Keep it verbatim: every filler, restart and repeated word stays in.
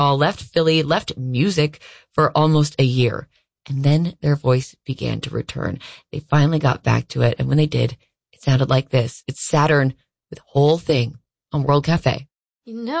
all left Philly, left music for almost a year. And then their voice began to return. They finally got back to it. And when they did, it sounded like this. It's Saturn with Whole Thing on World Cafe. You know